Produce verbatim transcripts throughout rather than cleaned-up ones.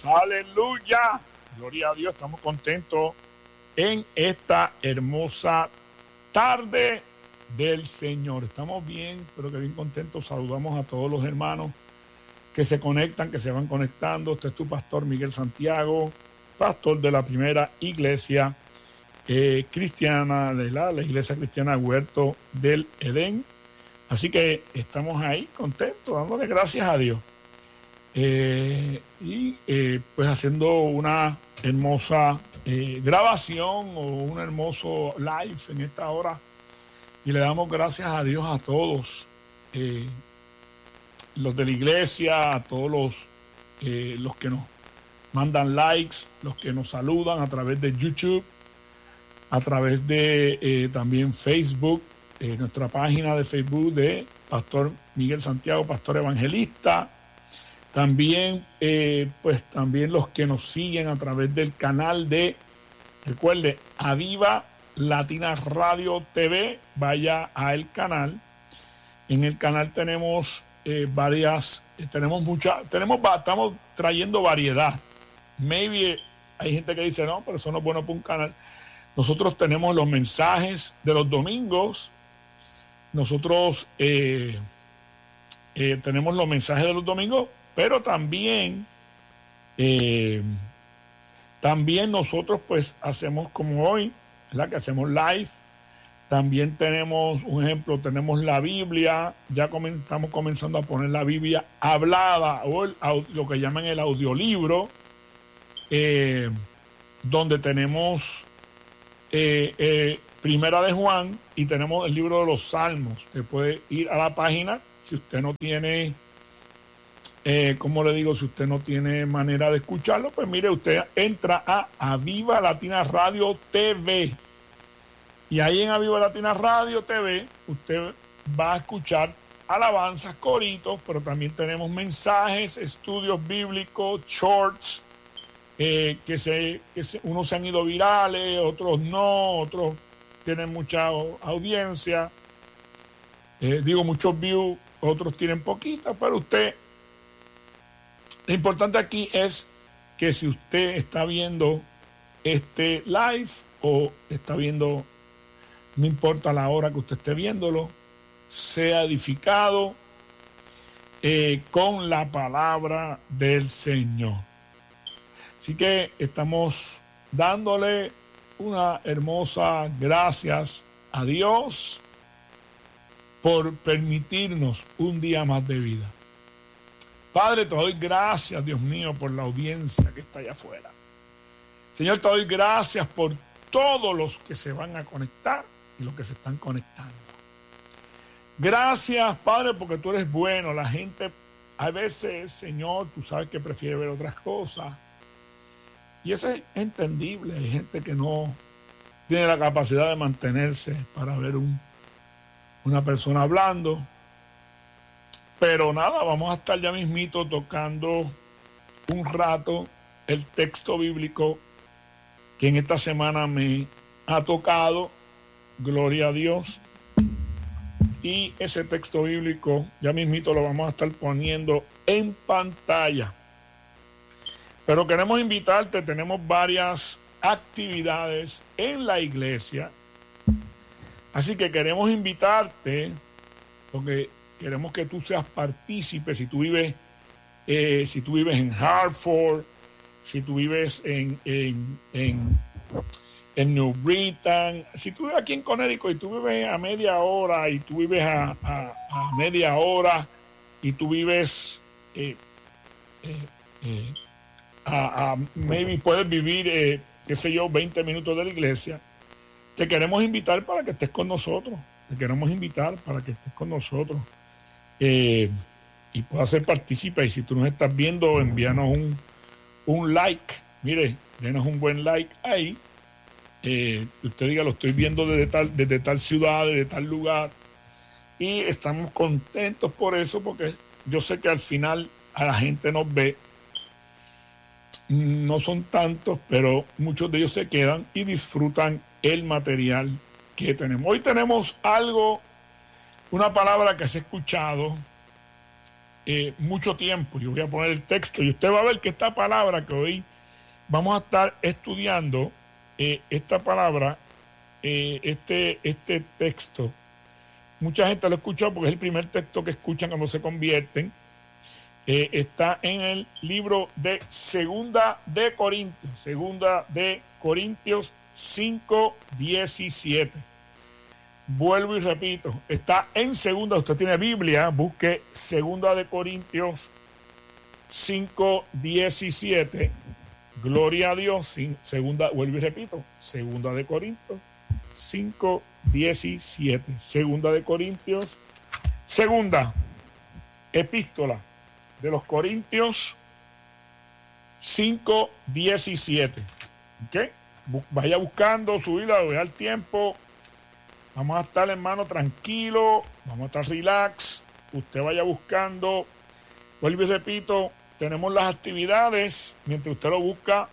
Dios, aleluya, gloria a Dios, estamos contentos en esta hermosa tarde del Señor. Estamos bien, pero que bien contentos. Saludamos a todos los hermanos que se conectan, que se van conectando. Este es tu pastor Miguel Santiago, pastor de la primera iglesia eh, cristiana, de la, la iglesia cristiana Huerto del Edén. Así que estamos ahí contentos, dándole gracias a Dios. Eh, y eh, pues haciendo una hermosa eh, grabación o un hermoso live en esta hora. Y le damos gracias a Dios a todos, eh, los de la iglesia, a todos los, eh, los que nos mandan likes, los que nos saludan a través de YouTube, a través de eh, también Facebook, eh, nuestra página de Facebook de Pastor Miguel Santiago, Pastor Evangelista. También, eh, pues también los que nos siguen a través del canal de, recuerde, Aviva Latina Radio T V, vaya a el canal. En el canal tenemos eh, varias, eh, tenemos muchas, tenemos, estamos trayendo variedad. Maybe hay gente que dice, no, pero eso no es bueno para un canal. Nosotros tenemos los mensajes de los domingos. Nosotros eh, eh, tenemos los mensajes de los domingos, pero también, eh, también nosotros pues hacemos como hoy, ¿verdad? Que hacemos live. También tenemos, un ejemplo, tenemos la Biblia, ya comen, estamos comenzando a poner la Biblia hablada o el, lo que llaman el audiolibro, eh, donde tenemos eh, eh, Primera de Juan y tenemos el libro de los Salmos. Usted puede ir a la página si usted no tiene... Eh, como le digo, si usted no tiene manera de escucharlo, pues mire, usted entra a Aviva Latina Radio T V. Y ahí en Aviva Latina Radio T V, usted va a escuchar alabanzas, coritos, pero también tenemos mensajes, estudios bíblicos, shorts, eh, que, se, que se, unos se han ido virales, otros no, otros tienen mucha audiencia, eh, digo, muchos views, otros tienen poquitas, pero usted... Lo importante aquí es que si usted está viendo este live o está viendo, no importa la hora que usted esté viéndolo, sea edificado eh, con la palabra del Señor. Así que estamos dándole una hermosa gracias a Dios por permitirnos un día más de vida. Padre, te doy gracias, Dios mío, por la audiencia que está allá afuera. Señor, te doy gracias por todos los que se van a conectar y los que se están conectando. Gracias, Padre, porque tú eres bueno. La gente, a veces, Señor, tú sabes que prefiere ver otras cosas. Y eso es entendible. Hay gente que no tiene la capacidad de mantenerse para ver un, una persona hablando. Pero nada, vamos a estar ya mismito tocando un rato el texto bíblico que en esta semana me ha tocado, gloria a Dios. Y ese texto bíblico ya mismito lo vamos a estar poniendo en pantalla. Pero queremos invitarte, tenemos varias actividades en la iglesia. Así que queremos invitarte, porque queremos que tú seas partícipe. Si tú vives, eh, si tú vives en Hartford, si tú vives en, en, en, en New Britain, si tú vives aquí en Connecticut y tú vives a media hora y tú vives a, a, a media hora y tú vives eh, eh, eh, a, a maybe puedes vivir, eh, qué sé yo, veinte minutos de la iglesia, te queremos invitar para que estés con nosotros. Te queremos invitar para que estés con nosotros. Eh, y puedas ser partícipe. Y si tú nos estás viendo, envíanos un, un like. Mire, denos un buen like ahí. Eh, usted diga, lo estoy viendo desde tal, desde tal ciudad, desde tal lugar. Y estamos contentos por eso, porque yo sé que al final a la gente nos ve. No son tantos, pero muchos de ellos se quedan y disfrutan el material que tenemos. Hoy tenemos algo, una palabra que se ha escuchado eh, mucho tiempo. Yo voy a poner el texto y usted va a ver que esta palabra que hoy vamos a estar estudiando, eh, esta palabra, eh, este, este texto, mucha gente lo ha escuchado porque es el primer texto que escuchan cuando se convierten. Eh, está en el libro de Segunda de Corintios, Segunda de Corintios cinco diecisiete. Vuelvo y repito, está en Segunda, usted tiene Biblia, busque Segunda de Corintios cinco diecisiete. Gloria a Dios. Segunda, vuelvo y repito, Segunda de Corintios cinco diecisiete. Segunda de Corintios, segunda epístola de los Corintios cinco diecisiete. ¿Ok? Vaya buscando su Biblia, vea el tiempo. Vamos a estar, hermano, tranquilo. Vamos a estar relax. Usted vaya buscando. Vuelvo y repito, tenemos las actividades mientras usted lo busca.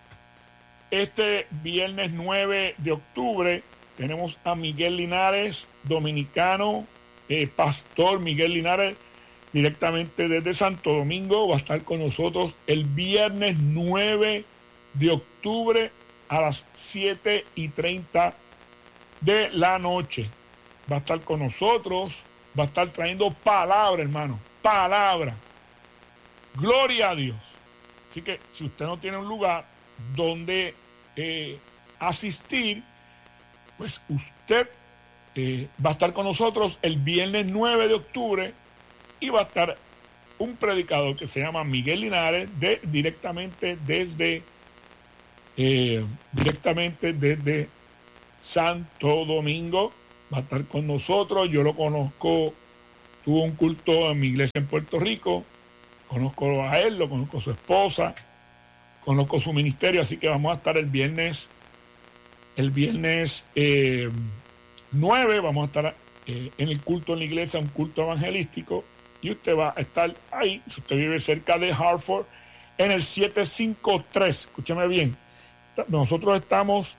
Este viernes nueve de octubre tenemos a Miguel Linares, dominicano, eh, pastor Miguel Linares, directamente desde Santo Domingo. Va a estar con nosotros el viernes nueve de octubre a las siete y treinta de la noche. Va a estar con nosotros, va a estar trayendo palabra, hermano, palabra. Gloria a Dios. Así que si usted no tiene un lugar donde eh, asistir, pues usted eh, va a estar con nosotros el viernes nueve de octubre y va a estar un predicador que se llama Miguel Linares, de, directamente desde eh, directamente desde Santo Domingo. Va a estar con nosotros. Yo lo conozco, tuvo un culto en mi iglesia en Puerto Rico. Conozco a él, lo conozco a su esposa, conozco su ministerio, así que vamos a estar el viernes, el viernes eh, nueve, vamos a estar eh, en el culto en la iglesia, un culto evangelístico, y usted va a estar ahí, si usted vive cerca de Hartford, en el siete cinco tres, escúchame bien, nosotros estamos,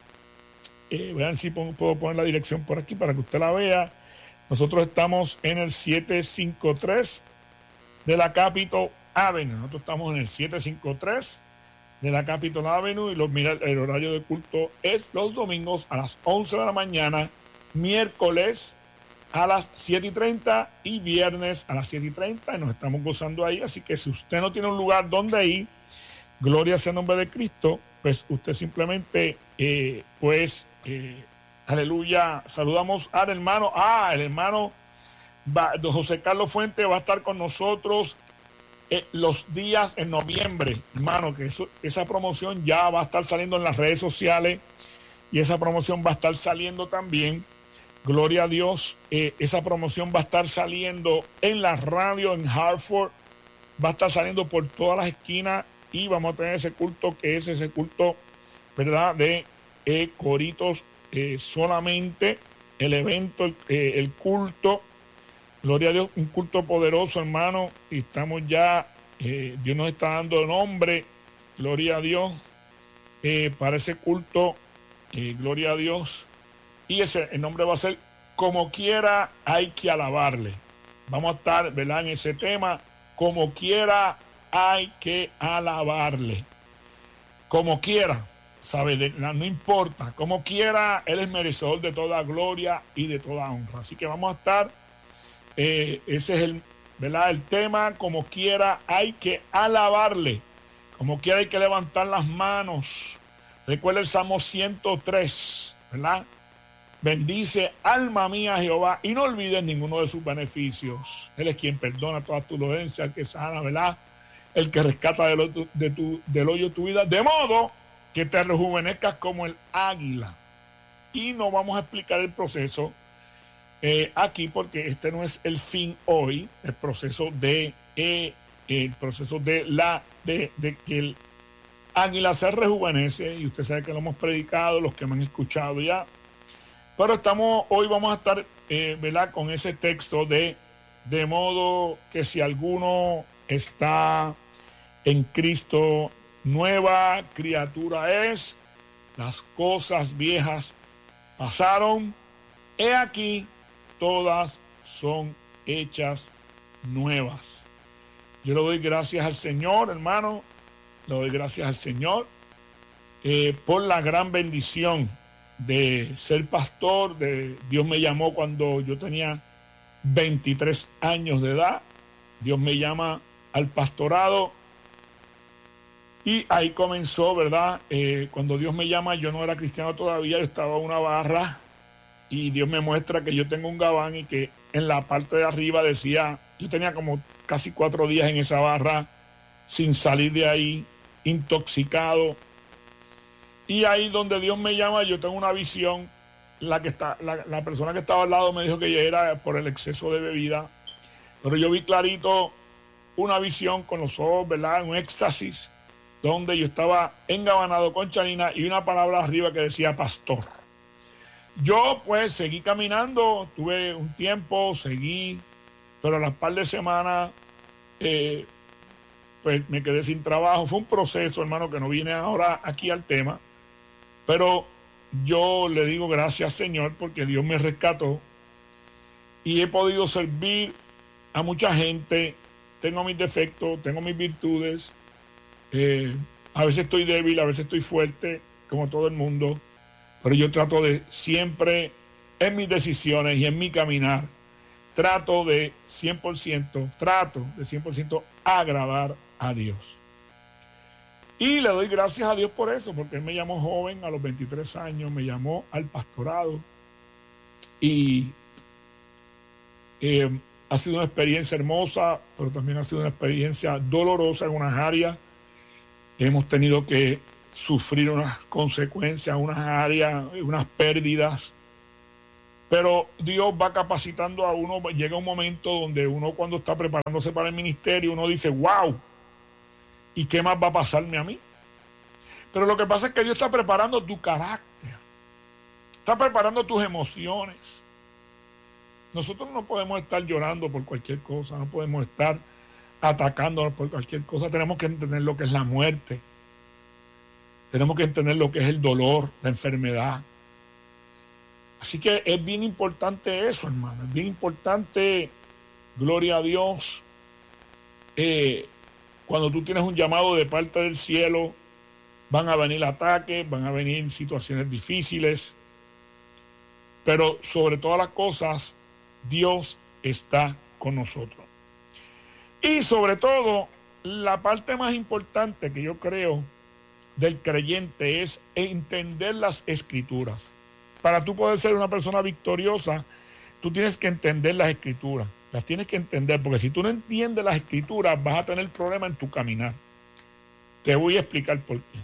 eh, vean si puedo poner la dirección por aquí para que usted la vea, nosotros estamos en el siete cinco tres de la Capitol Avenue. Nosotros estamos en el siete cinco tres de la Capitol Avenue y los, mira, el horario de culto es los domingos a las once de la mañana, miércoles a las siete y treinta y viernes a las siete y treinta, y nos estamos gozando ahí. Así que si usted no tiene un lugar donde ir, gloria sea el nombre de Cristo, pues usted simplemente, eh, pues, eh, aleluya, saludamos al hermano, ah, el hermano Va, José Carlos Fuente va a estar con nosotros eh, los días en noviembre, hermano, que eso, esa promoción ya va a estar saliendo en las redes sociales y esa promoción va a estar saliendo también, gloria a Dios, eh, esa promoción va a estar saliendo en la radio en Hartford, va a estar saliendo por todas las esquinas y vamos a tener ese culto que es ese culto, ¿verdad?, de eh, coritos eh, solamente, el evento, eh, el culto. Gloria a Dios, un culto poderoso, hermano, y estamos ya, eh, Dios nos está dando nombre, gloria a Dios, eh, para ese culto, eh, gloria a Dios, y ese, el nombre va a ser Como Quiera Hay que Alabarle. Vamos a estar, ¿verdad?, en ese tema, Como Quiera Hay que Alabarle. Como quiera, ¿sabe? No importa, como quiera, Él es merecedor de toda gloria y de toda honra. Así que vamos a estar... Eh, ese es el, ¿verdad?, el tema. Como quiera hay que alabarle, como quiera hay que levantar las manos. Recuerda el Salmo ciento tres, ¿verdad? Bendice alma mía Jehová y no olvides ninguno de sus beneficios. Él es quien perdona todas tus dolencias, el que sana, ¿verdad?, el que rescata del, hoyo, de tu, del hoyo tu vida, de modo que te rejuvenezcas como el águila. Y no vamos a explicar el proceso Eh, aquí, porque este no es el fin hoy, el proceso de eh, el proceso de la de, de que el águila se rejuvenece, y usted sabe que lo hemos predicado, los que me han escuchado ya, pero estamos, hoy vamos a estar eh, ¿verdad?, con ese texto de de modo que si alguno está en Cristo, nueva criatura es, las cosas viejas pasaron, he aquí todas son hechas nuevas. Yo le doy gracias al Señor, hermano, le doy gracias al Señor eh, por la gran bendición de ser pastor. De, Dios me llamó cuando yo tenía veintitrés años de edad. Dios me llama al pastorado y ahí comenzó, ¿verdad? Eh, cuando Dios me llama, yo no era cristiano todavía, yo estaba en una barra y Dios me muestra que yo tengo un gabán y que en la parte de arriba decía, yo tenía como casi cuatro días en esa barra sin salir de ahí, intoxicado. Y ahí donde Dios me llama, yo tengo una visión. La, que está, la, la persona que estaba al lado me dijo que ya era por el exceso de bebida. Pero yo vi clarito una visión con los ojos, ¿verdad? Un éxtasis, donde yo estaba engabanado con Chanina y una palabra arriba que decía pastor. Yo pues seguí caminando, tuve un tiempo, seguí, pero a las par de semanas eh, pues me quedé sin trabajo. Fue un proceso, hermano, que no viene ahora aquí al tema, pero yo le digo gracias, Señor, porque Dios me rescató y he podido servir a mucha gente. Tengo mis defectos, tengo mis virtudes, eh, a veces estoy débil, a veces estoy fuerte, como todo el mundo, pero yo trato de siempre, en mis decisiones y en mi caminar, trato de cien por ciento, trato de cien por ciento agradar a Dios. Y le doy gracias a Dios por eso, porque Él me llamó joven, a los veintitrés años, me llamó al pastorado. Y eh, ha sido una experiencia hermosa, pero también ha sido una experiencia dolorosa en unas áreas. Hemos tenido que sufrir unas consecuencias, unas áreas, unas pérdidas. Pero Dios va capacitando a uno. Llega un momento donde uno, cuando está preparándose para el ministerio, uno dice, wow, ¿y qué más va a pasarme a mí? Pero lo que pasa es que Dios está preparando tu carácter, está preparando tus emociones. Nosotros no podemos estar llorando por cualquier cosa, no podemos estar atacándonos por cualquier cosa. Tenemos que entender lo que es la muerte, tenemos que entender lo que es el dolor, la enfermedad. Así que es bien importante eso, hermano, es bien importante, gloria a Dios, eh, cuando tú tienes un llamado de parte del cielo, van a venir ataques, van a venir situaciones difíciles, pero sobre todas las cosas, Dios está con nosotros. Y sobre todo, la parte más importante que yo creo del creyente es entender las escrituras. Para tú poder ser una persona victoriosa, tú tienes que entender las escrituras. Las tienes que entender, porque si tú no entiendes las escrituras, vas a tener problemas en tu caminar. Te voy a explicar por qué.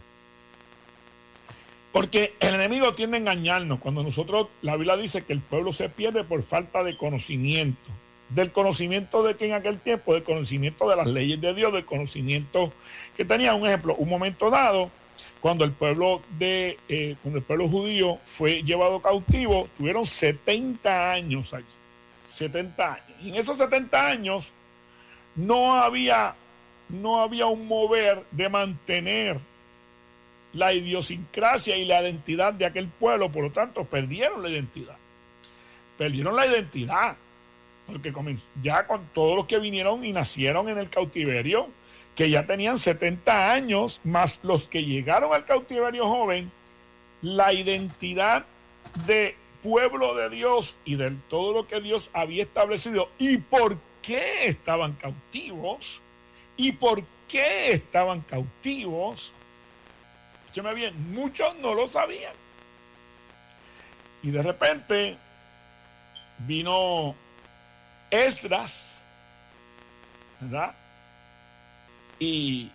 Porque el enemigo tiende a engañarnos. Cuando nosotros, la Biblia dice que el pueblo se pierde por falta de conocimiento. Del conocimiento de que en aquel tiempo, del conocimiento de las leyes de Dios, del conocimiento que tenía. Un ejemplo, un momento dado, cuando el pueblo de, eh, cuando el pueblo judío fue llevado cautivo, tuvieron setenta años allí. setenta años. Y en esos setenta años no había, no había un mover de mantener la idiosincrasia y la identidad de aquel pueblo. Por lo tanto, perdieron la identidad. Perdieron la identidad. Porque ya con todos los que vinieron y nacieron en el cautiverio, que ya tenían setenta años, más los que llegaron al cautiverio joven, la identidad de pueblo de Dios y de todo lo que Dios había establecido y por qué estaban cautivos y por qué estaban cautivos, escúcheme bien, muchos no lo sabían. Y de repente vino Esdras, ¿verdad? Y,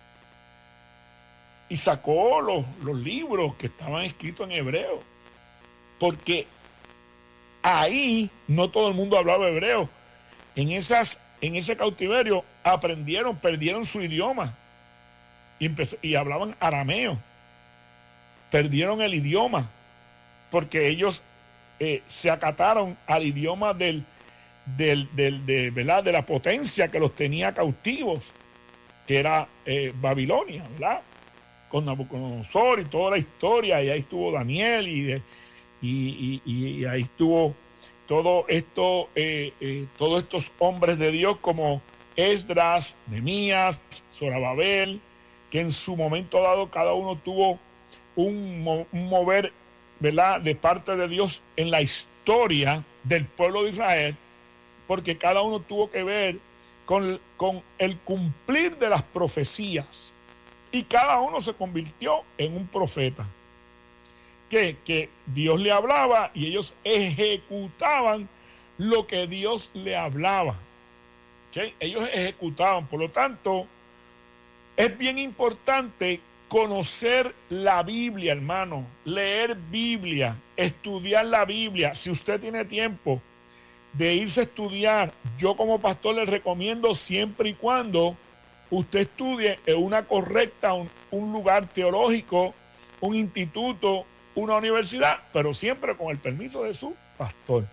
y sacó los, los libros que estaban escritos en hebreo. Porque ahí no todo el mundo hablaba hebreo. En, esas, en ese cautiverio aprendieron, perdieron su idioma y, empezó, y hablaban arameo. Perdieron el idioma porque ellos eh, se acataron al idioma del, del, del, de, ¿verdad? de la potencia que los tenía cautivos, que era eh, Babilonia, ¿verdad? Con Nabucodonosor y toda la historia, y ahí estuvo Daniel y... De, Y, y, y ahí estuvo todo esto, eh, eh, todos estos hombres de Dios como Esdras, Nehemías, Zorobabel, que en su momento dado cada uno tuvo un, mo- un mover, ¿verdad?, de parte de Dios en la historia del pueblo de Israel, porque cada uno tuvo que ver con, con el cumplir de las profecías, y cada uno se convirtió en un profeta, que, que Dios le hablaba y ellos ejecutaban lo que Dios le hablaba. ¿Okay? Ellos ejecutaban, por lo tanto, es bien importante conocer la Biblia, hermano, leer Biblia, estudiar la Biblia. Si usted tiene tiempo de irse a estudiar, yo como pastor les recomiendo siempre y cuando usted estudie en una correcta, un, un lugar teológico, un instituto, una universidad, pero siempre con el permiso de su pastor.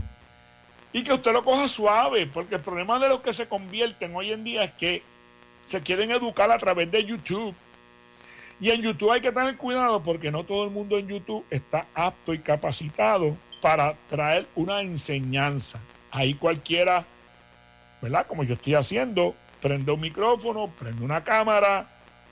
Y que usted lo coja suave, porque el problema de los que se convierten hoy en día es que se quieren educar a través de YouTube. Y en YouTube hay que tener cuidado porque no todo el mundo en YouTube está apto y capacitado para traer una enseñanza. Ahí cualquiera, ¿verdad?, como yo estoy haciendo, prende un micrófono, prende una cámara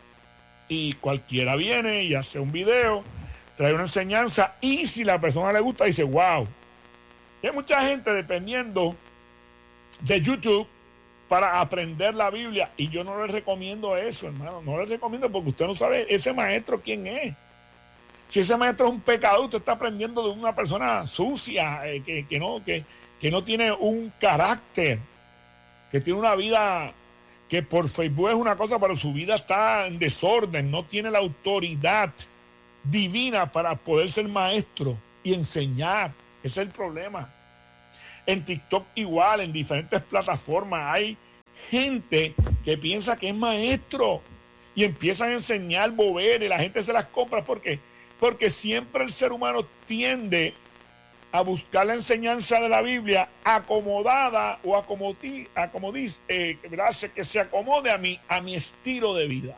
y cualquiera viene y hace un video, trae una enseñanza, y si la persona le gusta dice wow. Y hay mucha gente dependiendo de YouTube para aprender la Biblia, y yo no les recomiendo eso, hermano, no les recomiendo, porque usted no sabe ese maestro quién es. Si ese maestro es un pecador, usted está aprendiendo de una persona sucia, eh, que, que, no, que, que no tiene un carácter, que tiene una vida que por Facebook es una cosa, pero su vida está en desorden, no tiene la autoridad divina para poder ser maestro y enseñar. Ese es el problema. En TikTok igual, en diferentes plataformas hay gente que piensa que es maestro y empiezan a enseñar boberas y la gente se las compra. ¿Por qué? Porque siempre el ser humano tiende a buscar la enseñanza de la Biblia acomodada o acomodi, acomodis, eh, que se acomode a mi, a mi estilo de vida.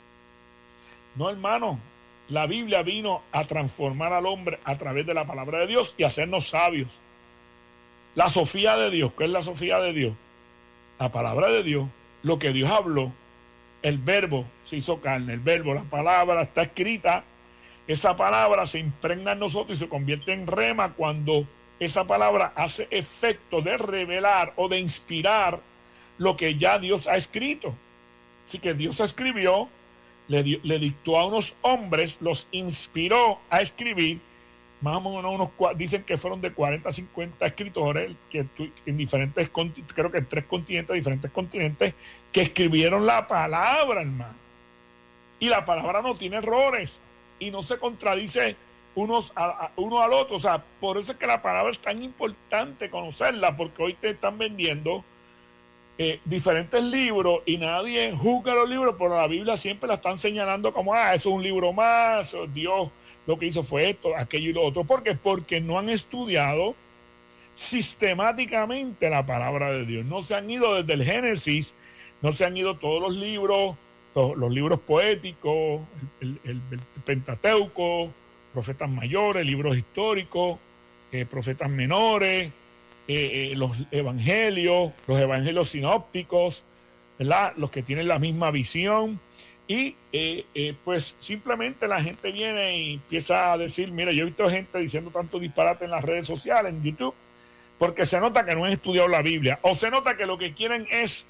No, hermano, la Biblia vino a transformar al hombre a través de la palabra de Dios y hacernos sabios. La Sofía de Dios, ¿qué es la Sofía de Dios? La palabra de Dios, lo que Dios habló, el verbo se hizo carne, el verbo, la palabra está escrita, esa palabra se impregna en nosotros y se convierte en rema cuando esa palabra hace efecto de revelar o de inspirar lo que ya Dios ha escrito. Así que Dios escribió, le, dio, le dictó a unos hombres, los inspiró a escribir. Más o menos unos, dicen que fueron de cuarenta a cincuenta escritores que en diferentes, creo que en tres continentes, diferentes continentes, que escribieron la palabra, hermano. Y la palabra no tiene errores y no se contradice unos a, a, uno al otro. O sea, por eso es que la palabra es tan importante conocerla, porque hoy te están vendiendo eh, diferentes libros y nadie juzga los libros, pero la Biblia siempre la están señalando como, ah, eso es un libro más, Dios lo que hizo fue esto, aquello y lo otro. ¿Por qué? Porque no han estudiado sistemáticamente la palabra de Dios. No se han ido desde el Génesis, no se han ido todos los libros, los, los libros poéticos, el, el, el Pentateuco, profetas mayores, libros históricos, eh, profetas menores, eh, eh, los evangelios, los evangelios sinópticos, ¿verdad?, los que tienen la misma visión. Y eh, eh, pues simplemente la gente viene y empieza a decir, mira, yo he visto gente diciendo tanto disparate en las redes sociales, en YouTube, porque se nota que no han estudiado la Biblia, o se nota que lo que quieren es,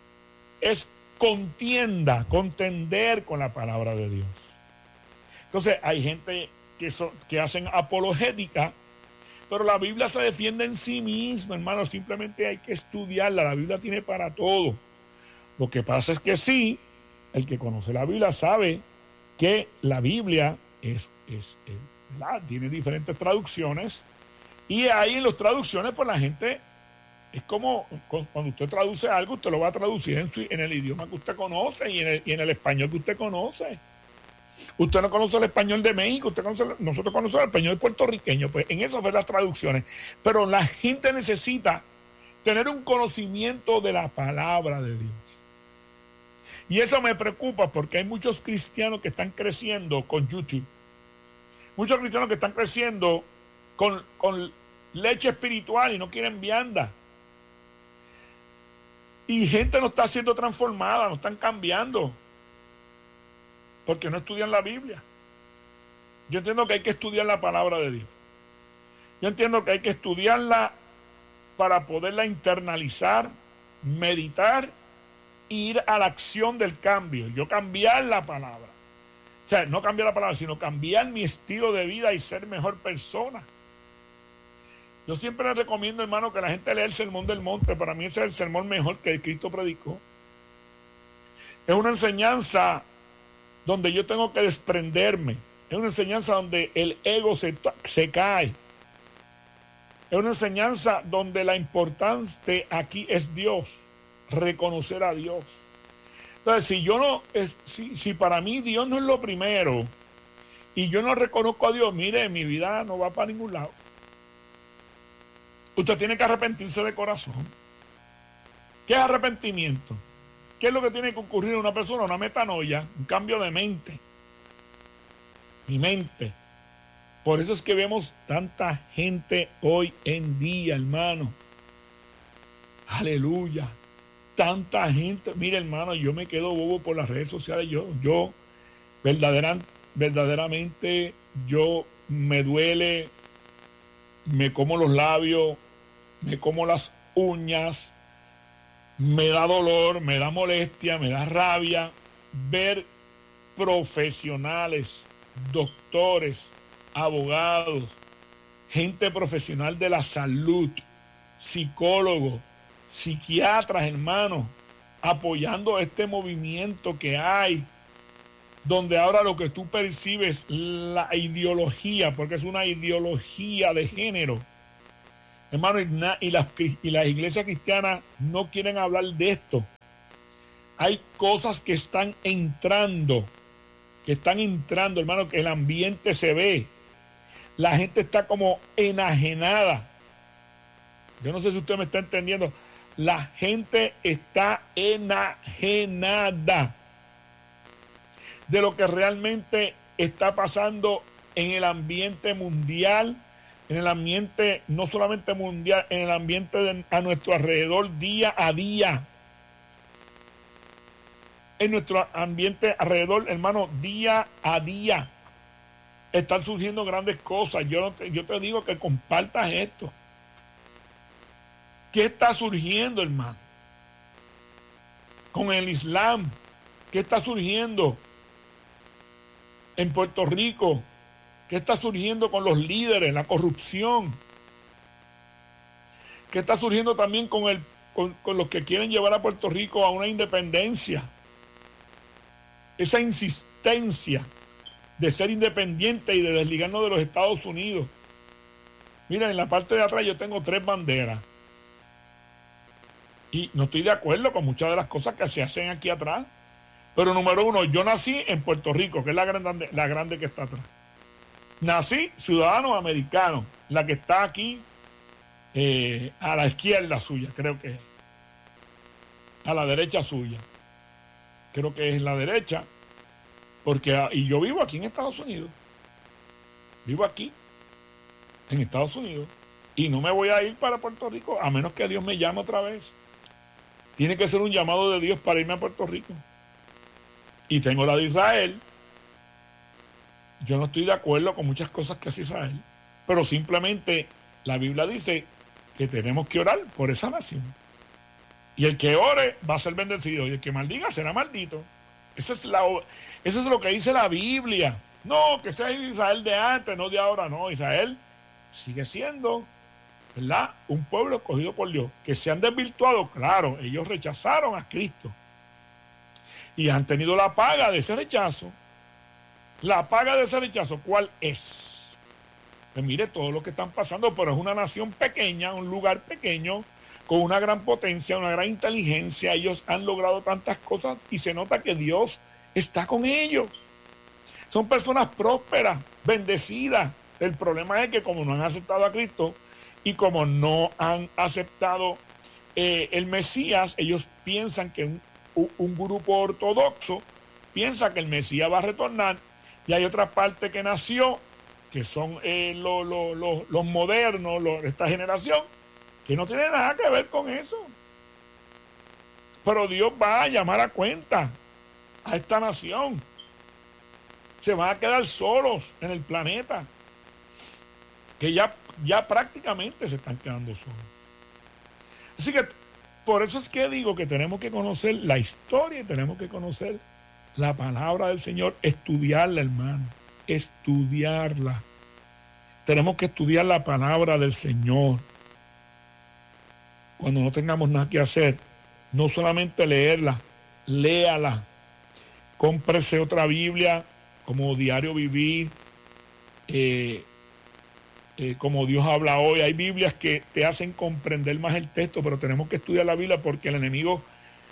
es contienda, contender con la palabra de Dios. Entonces hay gente que, so, que hacen apologética, pero la Biblia se defiende en sí misma, hermano, simplemente hay que estudiarla, la Biblia tiene para todo. Lo que pasa es que sí, el que conoce la Biblia sabe que la Biblia es, es, es ¿verdad?, tiene diferentes traducciones, y ahí en las traducciones pues la gente es como cuando usted traduce algo, usted lo va a traducir en, su, en el idioma que usted conoce y en, el, y en el español que usted conoce. Usted no conoce el español de México, usted conoce, nosotros conocemos el español puertorriqueño, pues en eso fue las traducciones. Pero la gente necesita tener un conocimiento de la palabra de Dios. Y eso me preocupa porque hay muchos cristianos que están creciendo con YouTube. Muchos cristianos que están creciendo con, con leche espiritual y no quieren vianda. Y gente no está siendo transformada, no están cambiando, porque no estudian la Biblia. Yo entiendo que hay que estudiar la palabra de Dios. Yo entiendo que hay que estudiarla para poderla internalizar, meditar e ir a la acción del cambio. Yo cambiar la palabra. O sea, no cambiar la palabra, sino cambiar mi estilo de vida y ser mejor persona. Yo siempre les recomiendo, hermano, que la gente lea el Sermón del Monte. Para mí ese es el sermón mejor que Cristo predicó. Es una enseñanza donde yo tengo que desprenderme. Es una enseñanza donde el ego se, se cae. Es una enseñanza donde la importante aquí es Dios. Reconocer a Dios. Entonces, si yo no, es, si, si para mí Dios no es lo primero y yo no reconozco a Dios, mire, mi vida no va para ningún lado. Usted tiene que arrepentirse de corazón. ¿Qué es arrepentimiento? ¿Qué es lo que tiene que ocurrir en una persona? Una metanoia, un cambio de mente. Mi mente. Por eso es que vemos tanta gente hoy en día, hermano. Aleluya. Tanta gente. Mire, hermano, yo me quedo bobo por las redes sociales. Yo, yo, verdadera, verdaderamente, yo me duele, me como los labios, me como las uñas, me da dolor, me da molestia, me da rabia ver profesionales, doctores, abogados, gente profesional de la salud, psicólogos, psiquiatras, hermanos, apoyando este movimiento que hay, donde ahora lo que tú percibes, la ideología, porque es una ideología de género, hermano, y, na, y, las, y las iglesias cristianas no quieren hablar de esto. Hay cosas que están entrando, que están entrando, hermano, que el ambiente se ve. La gente está como enajenada. Yo no sé si usted me está entendiendo. La gente está enajenada de lo que realmente está pasando en el ambiente mundial, en el ambiente no solamente mundial, en el ambiente de, a nuestro alrededor día a día. En nuestro ambiente alrededor, hermano, día a día están surgiendo grandes cosas. Yo, no te, yo te digo que compartas esto. ¿Qué está surgiendo, hermano? Con el Islam. ¿Qué está surgiendo en Puerto Rico? ¿Qué está surgiendo con los líderes? La corrupción. ¿Qué está surgiendo también con, el, con, con los que quieren llevar a Puerto Rico a una independencia? Esa insistencia de ser independiente y de desligarnos de los Estados Unidos. Mira, en la parte de atrás yo tengo tres banderas. Y no estoy de acuerdo con muchas de las cosas que se hacen aquí atrás. Pero número uno, yo nací en Puerto Rico, que es la grande, la grande que está atrás. Nací ciudadano americano, la que está aquí eh, a la izquierda suya, creo que es. A la derecha suya. Creo que es la derecha. Porque, y yo vivo aquí en Estados Unidos. Vivo aquí, en Estados Unidos. Y no me voy a ir para Puerto Rico, a menos que Dios me llame otra vez. Tiene que ser un llamado de Dios para irme a Puerto Rico. Y tengo la de Israel. Yo no estoy de acuerdo con muchas cosas que hace Israel. Pero simplemente la Biblia dice que tenemos que orar por esa nación. Y el que ore va a ser bendecido. Y el que maldiga será maldito. Eso es, la, eso es lo que dice la Biblia. No, que sea Israel de antes, no de ahora. No, Israel sigue siendo, ¿verdad?, un pueblo escogido por Dios. Que se han desvirtuado, claro, ellos rechazaron a Cristo y han tenido la paga de ese rechazo. La paga de ese rechazo, ¿cuál es? Pues mire todo lo que están pasando, pero es una nación pequeña, un lugar pequeño, con una gran potencia, una gran inteligencia. Ellos han logrado tantas cosas y se nota que Dios está con ellos. Son personas prósperas, bendecidas. El problema es que como no han aceptado a Cristo y como no han aceptado eh, el Mesías, ellos piensan que un, un grupo ortodoxo piensa que el Mesías va a retornar, y hay otra parte que nació que son eh, lo, lo, lo, los modernos, lo, esta generación, que no tiene nada que ver con eso. Pero Dios va a llamar a cuenta a esta nación. Se van a quedar solos en el planeta, que ya, ya prácticamente se están quedando solos. Así que por eso es que digo que tenemos que conocer la historia y tenemos que conocer la palabra del Señor, estudiarla, hermano, estudiarla. Tenemos que estudiar la palabra del Señor. Cuando no tengamos nada que hacer, no solamente leerla, léala. Cómprese otra Biblia como Diario Vivir, eh, eh, como Dios habla hoy. Hay Biblias que te hacen comprender más el texto, pero tenemos que estudiar la Biblia porque el enemigo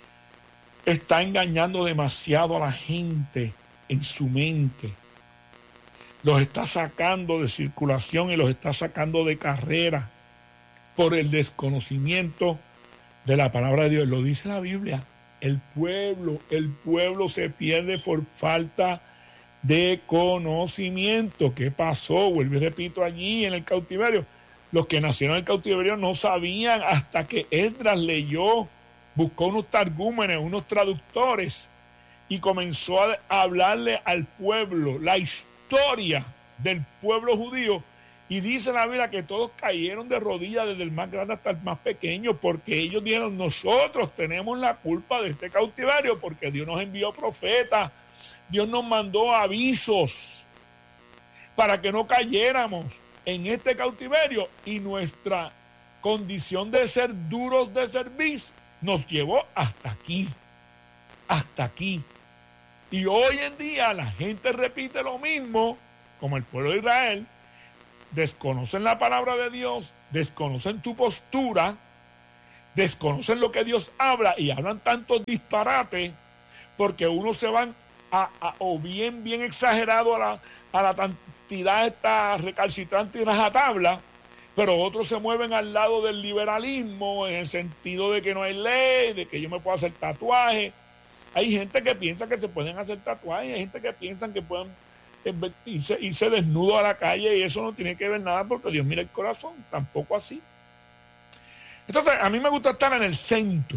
está engañando demasiado a la gente en su mente. Los está sacando de circulación y los está sacando de carrera por el desconocimiento de la palabra de Dios. Lo dice la Biblia. El pueblo, el pueblo se pierde por falta de conocimiento. ¿Qué pasó? Vuelvo y repito, allí en el cautiverio. Los que nacieron en el cautiverio no sabían hasta que Esdras leyó, buscó unos targúmenes, unos traductores y comenzó a hablarle al pueblo la historia del pueblo judío. Y dice la Biblia que todos cayeron de rodillas, desde el más grande hasta el más pequeño, porque ellos dijeron: nosotros tenemos la culpa de este cautiverio, porque Dios nos envió profetas, Dios nos mandó avisos para que no cayéramos en este cautiverio, y nuestra condición de ser duros de cerviz nos llevó hasta aquí, hasta aquí. Y hoy en día la gente repite lo mismo, como el pueblo de Israel. Desconocen la palabra de Dios, desconocen tu postura, desconocen lo que Dios habla y hablan tantos disparates porque unos se van a, a, o bien, bien exagerado a la, a la cantidad esta recalcitrante y rajatabla, pero otros se mueven al lado del liberalismo en el sentido de que no hay ley, de que yo me puedo hacer tatuajes. Hay gente que piensa que se pueden hacer tatuajes, hay gente que piensa que pueden irse, irse desnudo a la calle, y eso no tiene que ver nada porque Dios mira el corazón, tampoco así. Entonces a mí me gusta estar en el centro,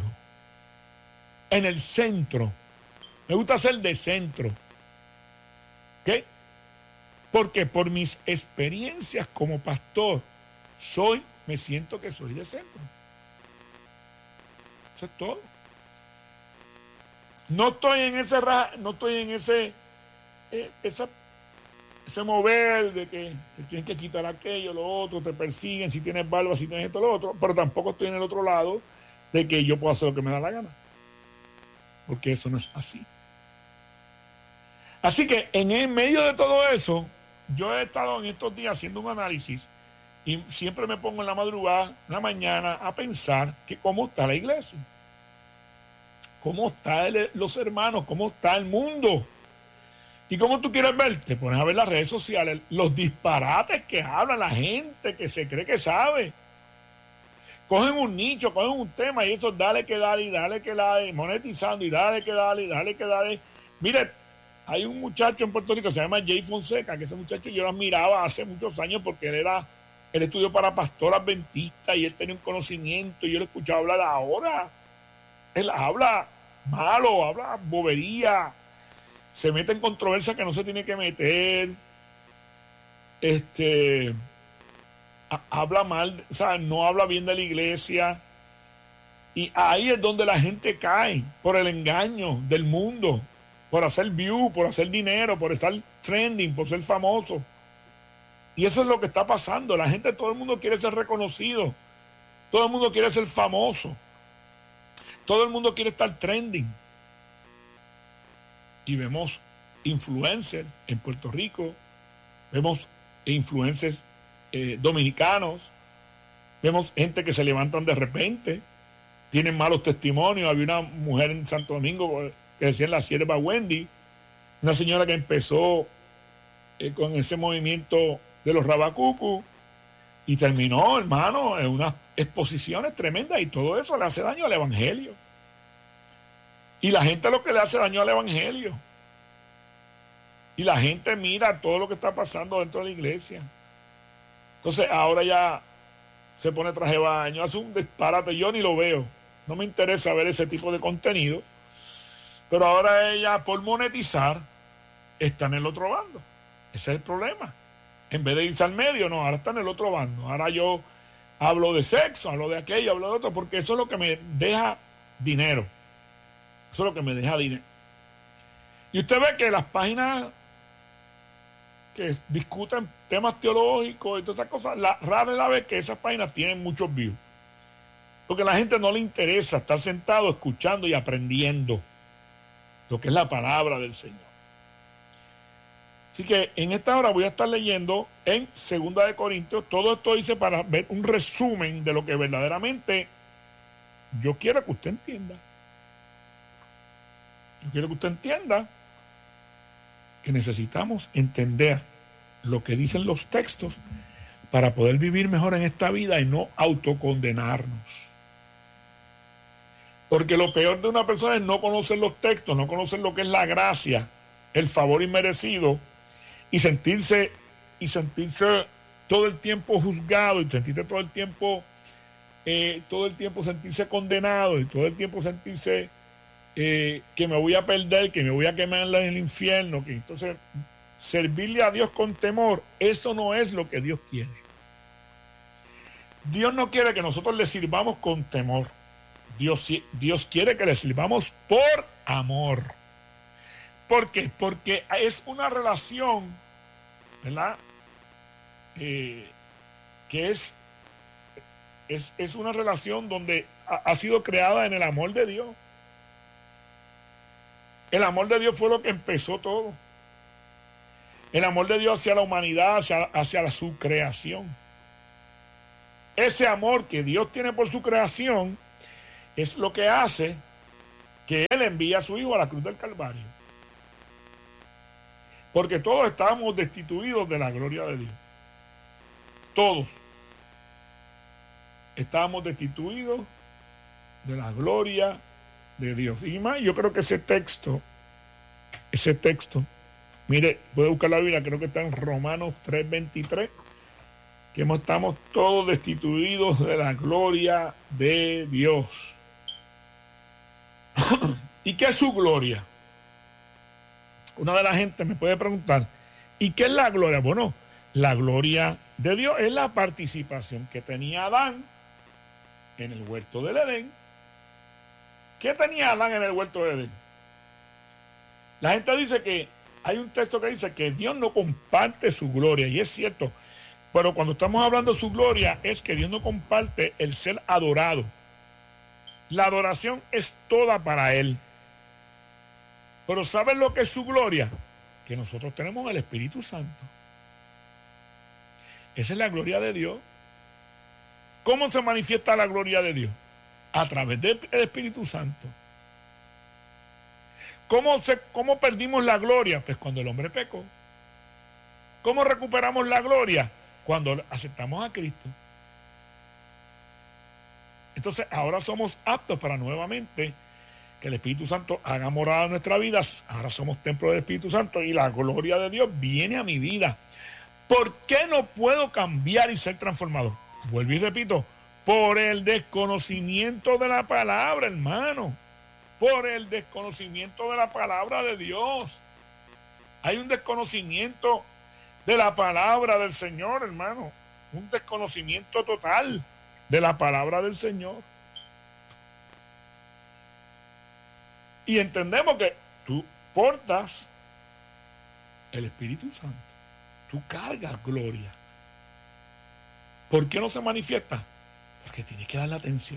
en el centro, me gusta ser de centro, ¿ok? Porque por mis experiencias como pastor soy, me siento que soy de centro. Eso es todo. No estoy en ese no estoy en ese eh, esa ese mover de que te tienes que quitar aquello, lo otro, te persiguen si tienes barba, si tienes esto, lo otro, pero tampoco estoy en el otro lado de que yo puedo hacer lo que me da la gana, porque eso no es así. Así que en el medio de todo eso, yo he estado en estos días haciendo un análisis y siempre me pongo en la madrugada, en la mañana, a pensar que cómo está la iglesia, cómo están los hermanos, cómo está el mundo. ¿Y cómo tú quieres ver? Te pones a ver las redes sociales, los disparates que habla la gente que se cree que sabe. Cogen un nicho, cogen un tema y eso dale que dale y dale que dale, monetizando y dale que dale y dale que dale. Mire, hay un muchacho en Puerto Rico que se llama Jay Fonseca, que ese muchacho yo lo admiraba hace muchos años porque él era, él estudió para pastor adventista y él tenía un conocimiento y yo lo escuchaba hablar ahora. Él habla malo, habla bobería. Se mete en controversia que no se tiene que meter, este, a, habla mal, o sea, no habla bien de la iglesia, y ahí es donde la gente cae, por el engaño del mundo, por hacer view, por hacer dinero, por estar trending, por ser famoso, y eso es lo que está pasando. La gente, todo el mundo quiere ser reconocido, todo el mundo quiere ser famoso, todo el mundo quiere estar trending. Y vemos influencers en Puerto Rico, vemos influencers eh, dominicanos, vemos gente que se levantan de repente, tienen malos testimonios. Había una mujer en Santo Domingo que decía la sierva Wendy, una señora que empezó eh, con ese movimiento de los rabacucu y terminó, hermano, en unas exposiciones tremendas, y todo eso le hace daño al evangelio. Y la gente lo que le hace daño al evangelio. Y la gente mira todo lo que está pasando dentro de la iglesia. Entonces ahora ya se pone traje de baño, hace un disparate, yo ni lo veo. No me interesa ver ese tipo de contenido. Pero ahora ella, por monetizar, está en el otro bando. Ese es el problema. En vez de irse al medio, no, ahora está en el otro bando. Ahora yo hablo de sexo, hablo de aquello, hablo de otro, porque eso es lo que me deja dinero. Eso es lo que me deja dinero. Y usted ve que las páginas que discuten temas teológicos y todas esas cosas, la, rara es la vez que esas páginas tienen muchos views. Porque a la gente no le interesa estar sentado escuchando y aprendiendo lo que es la palabra del Señor. Así que en esta hora voy a estar leyendo en Segunda de Corintios. Todo esto hice para ver un resumen de lo que verdaderamente yo quiero que usted entienda. Yo quiero que usted entienda que necesitamos entender lo que dicen los textos para poder vivir mejor en esta vida y no autocondenarnos. Porque lo peor de una persona es no conocer los textos, no conocer lo que es la gracia, el favor inmerecido, y sentirse, y sentirse todo el tiempo juzgado, y sentirse todo el tiempo, eh, todo el tiempo sentirse condenado, y todo el tiempo sentirse eh, que me voy a perder, que me voy a quemar en el infierno, que entonces servirle a Dios con temor, eso no es lo que Dios quiere. Dios no quiere que nosotros le sirvamos con temor. Dios, Dios quiere que le sirvamos por amor. ¿Por qué? Porque es una relación, ¿verdad? Eh, que es, es, es una relación donde ha, ha sido creada en el amor de Dios. El amor de Dios fue lo que empezó todo. El amor de Dios hacia la humanidad, hacia, hacia la, su creación. Ese amor que Dios tiene por su creación es lo que hace que Él envíe a su Hijo a la cruz del Calvario. Porque todos estábamos destituidos de la gloria de Dios. Todos estábamos destituidos de la gloria de Dios. Y más, yo creo que ese texto, ese texto, mire, voy a buscar la Biblia, creo que está en Romanos tres veintitrés, que estamos todos destituidos de la gloria de Dios. ¿Y qué es su gloria? Una de la gente me puede preguntar, ¿y qué es la gloria? Bueno, la gloria de Dios es la participación que tenía Adán en el huerto del Edén. ¿Qué tenía Adán en el huerto del Edén? La gente dice que hay un texto que dice que Dios no comparte su gloria, y es cierto, pero cuando estamos hablando de su gloria es que Dios no comparte el ser adorado. La adoración es toda para Él. Pero ¿saben lo que es su gloria? Que nosotros tenemos el Espíritu Santo. Esa es la gloria de Dios. ¿Cómo se manifiesta la gloria de Dios? A través del Espíritu Santo. ¿Cómo, se, ¿Cómo perdimos la gloria? Pues cuando el hombre pecó. ¿Cómo recuperamos la gloria? Cuando aceptamos a Cristo. Entonces ahora somos aptos para nuevamente que el Espíritu Santo haga morada en nuestra vida. Ahora somos templo del Espíritu Santo y la gloria de Dios viene a mi vida. ¿Por qué no puedo cambiar y ser transformado? Vuelvo y repito, por el desconocimiento de la palabra, hermano. Por el desconocimiento de la palabra de Dios. Hay un desconocimiento de la palabra del Señor, hermano. Un desconocimiento total de la palabra del Señor. Y entendemos que tú portas el Espíritu Santo. Tú cargas gloria. ¿Por qué no se manifiesta? Porque tienes que darle atención.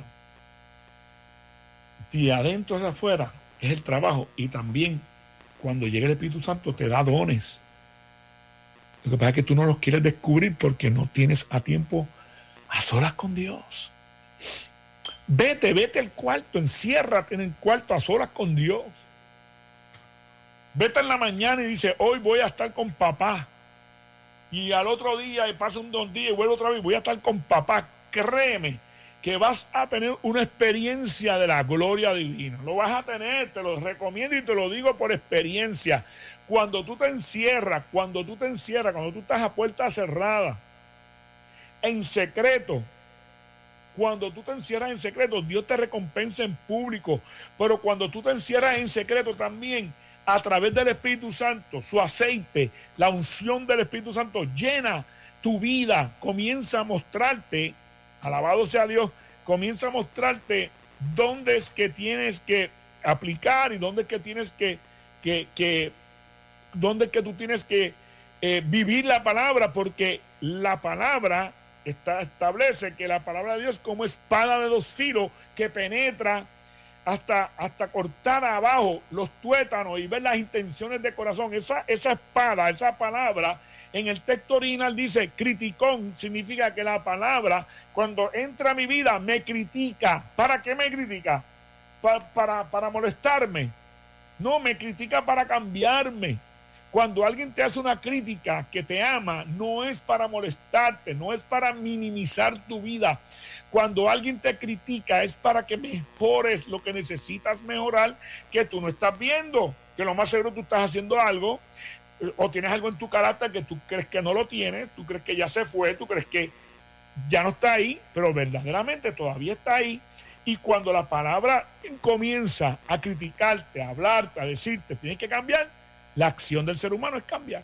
De adentro hacia afuera es el trabajo. Y también cuando llega el Espíritu Santo te da dones. Lo que pasa es que tú no los quieres descubrir porque no tienes a tiempo a solas con Dios. Vete, vete al cuarto, enciérrate en el cuarto a solas con Dios. Vete en la mañana y dice, hoy voy a estar con papá. Y al otro día, y pasa un dos días y vuelvo otra vez, voy a estar con papá. Créeme que vas a tener una experiencia de la gloria divina. Lo vas a tener, te lo recomiendo y te lo digo por experiencia. Cuando tú te encierras, cuando tú te encierras, cuando tú estás a puerta cerrada, en secreto, cuando tú te encierras en secreto, Dios te recompensa en público. Pero cuando tú te encierras en secreto también, a través del Espíritu Santo, su aceite, la unción del Espíritu Santo llena tu vida, comienza a mostrarte, alabado sea Dios, comienza a mostrarte dónde es que tienes que aplicar y dónde es que tienes que, que, que dónde es que tú tienes que eh, vivir la palabra, porque la palabra está, establece que la palabra de Dios como espada de dos filos que penetra hasta, hasta cortar abajo los tuétanos y ver las intenciones de corazón. Esa, esa espada, esa palabra, en el texto original dice criticón, significa que la palabra cuando entra a mi vida me critica. ¿Para qué me critica? Pa, para, para molestarme. No, me critica para cambiarme. Cuando alguien te hace una crítica que te ama, no es para molestarte, no es para minimizar tu vida. Cuando alguien te critica es para que mejores lo que necesitas mejorar, que tú no estás viendo, que lo más seguro tú estás haciendo algo, o tienes algo en tu carácter que tú crees que no lo tienes, tú crees que ya se fue, tú crees que ya no está ahí, pero verdaderamente todavía está ahí. Y cuando la palabra comienza a criticarte, a hablarte, a decirte, tienes que cambiar, la acción del ser humano es cambiar.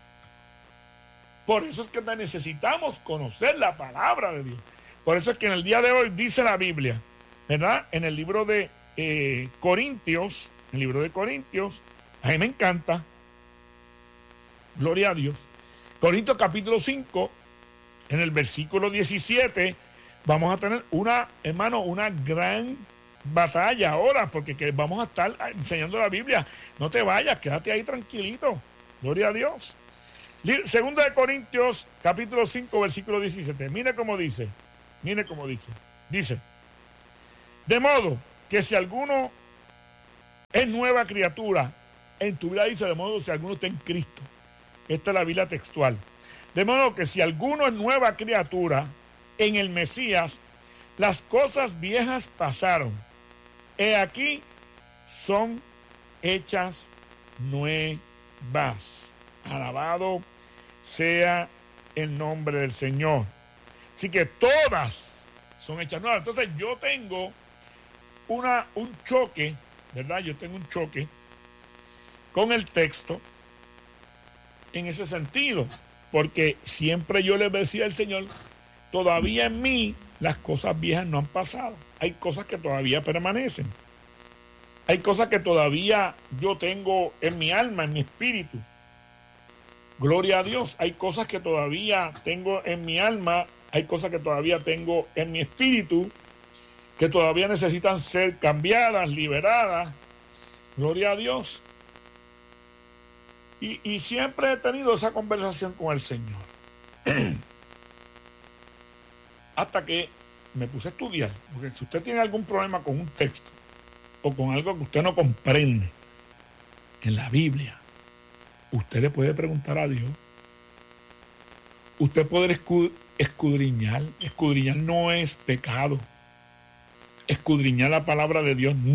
Por eso es que necesitamos conocer la palabra de Dios. Por eso es que en el día de hoy dice la Biblia, ¿verdad? En el libro de eh, Corintios, el libro de Corintios, a mí me encanta, gloria a Dios. Corintios capítulo cinco, en el versículo diecisiete, vamos a tener una, hermano, una gran batalla ahora, porque que vamos a estar enseñando la Biblia. No te vayas, quédate ahí tranquilito. Gloria a Dios. Segunda de Corintios, capítulo cinco, versículo diecisiete. Mire cómo dice. Mire cómo dice. Dice: de modo que si alguno es nueva criatura, en tu vida dice, de modo que si alguno está en Cristo. Esta es la Biblia textual. De modo que si alguno es nueva criatura en el Mesías, las cosas viejas pasaron. He aquí, son hechas nuevas. Alabado sea el nombre del Señor. Así que todas son hechas nuevas. Entonces yo tengo una, un choque, ¿verdad? Yo tengo un choque con el texto en ese sentido. Porque siempre yo le decía al Señor, todavía en mí las cosas viejas no han pasado. Hay cosas que todavía permanecen. Hay cosas que todavía yo tengo en mi alma, en mi espíritu. Gloria a Dios. Hay cosas que todavía tengo en mi alma. Hay cosas que todavía tengo en mi espíritu, que todavía necesitan ser cambiadas, liberadas. Gloria a Dios. Y, y siempre he tenido esa conversación con el Señor. Hasta que me puse a estudiar. Porque si usted tiene algún problema con un texto o con algo que usted no comprende en la Biblia, usted le puede preguntar a Dios. Usted puede escudriñar. Escudriñar no es pecado. Escudriñar la palabra de Dios